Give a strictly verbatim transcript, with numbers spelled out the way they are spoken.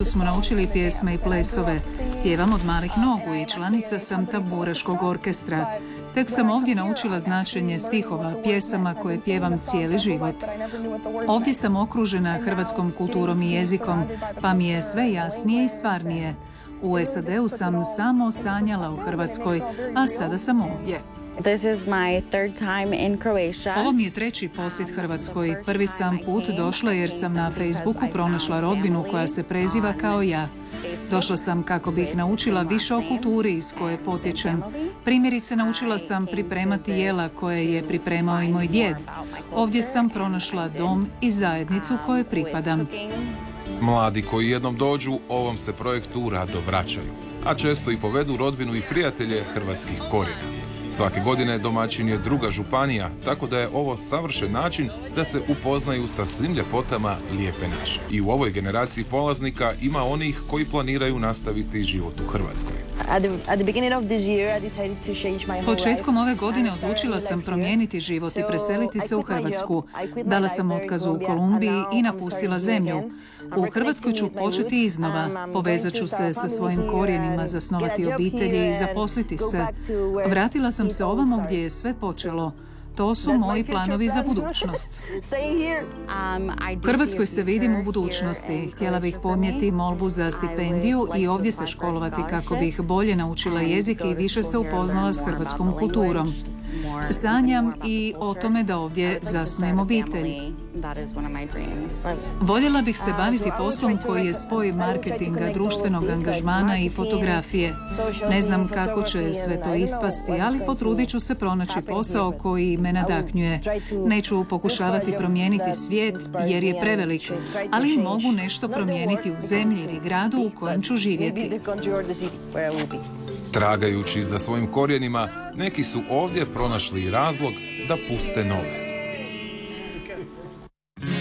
smo naučili pjesme i plesove. Pjevam od malih nogu i članica sam tamburaškog orkestra. Tek sam ovdje naučila značenje stihova, pjesama koje pjevam cijeli život. Ovdje sam okružena hrvatskom kulturom i jezikom, pa mi je sve jasnije i stvarnije. U S A D-u sam samo sanjala u Hrvatskoj, a sada sam ovdje. This is my third time in Croatia. Ovo mi je treći posjet Hrvatskoj. Prvi sam put došla jer sam na Facebooku pronašla rodbinu koja se preziva kao ja. Došla sam kako bih naučila više o kulturi iz koje potječem. Primjerice, naučila sam pripremati jela koje je pripremao i moj djed. Ovdje sam pronašla dom i zajednicu kojoj pripadam. Mladi koji jednom dođu ovom se projektu rado vraćaju, a često i povedu rodbinu i prijatelje hrvatskih korijena. Svake godine domaćin je druga županija, tako da je ovo savršen način da se upoznaju sa svim ljepotama lijepe naše. I u ovoj generaciji polaznika ima onih koji planiraju nastaviti život u Hrvatskoj. Početkom ove godine odlučila sam promijeniti život i preseliti se u Hrvatsku. Dala sam otkaz u Kolumbiji i napustila zemlju. U Hrvatskoj ću početi iznova. Povezat ću se sa svojim korijenima, zasnovati obitelji i zaposliti se. Vratila sam se ovamo gdje je sve počelo. To su moji planovi za budućnost. U Hrvatskoj se vidim u budućnosti. Htjela bih podnijeti molbu za stipendiju i ovdje se školovati kako bih bolje naučila jezik i više se upoznala s hrvatskom kulturom. Sanjam i o tome da ovdje zasnujem obitelj. Voljela bih se baviti poslom koji je spoj marketinga, društvenog angažmana i fotografije. Ne znam kako će sve to ispasti, ali potrudit ću se pronaći posao koji me nadahnjuje. Neću pokušavati promijeniti svijet jer je prevelik, ali mogu nešto promijeniti u zemlji ili gradu u kojem ću živjeti. Tragajući za svojim korijenima, neki su ovdje pronašli razlog da puste nove.